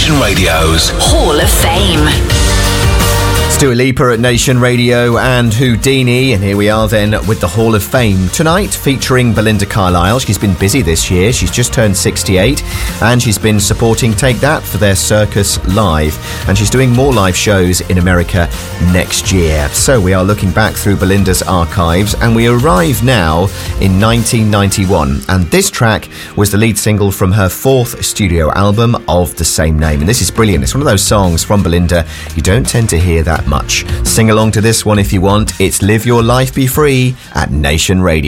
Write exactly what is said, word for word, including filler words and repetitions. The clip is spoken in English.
Nation Radio's Hall of Fame. Dua Lipa at Nation Radio and Houdini, and here we are then with the Hall of Fame tonight, featuring Belinda Carlisle. She's been busy this year. She's just turned sixty-eight, and she's been supporting Take That for their Circus Live, and she's doing more live shows in America next year. So we are looking back through Belinda's archives, and we arrive now in nineteen ninety-one, and this track was the lead single from her fourth studio album of the same name, and this is brilliant. It's one of those songs from Belinda you don't tend to hear that much. Sing along to this one if you want. It's Live Your Life Be Free at Nation Radio.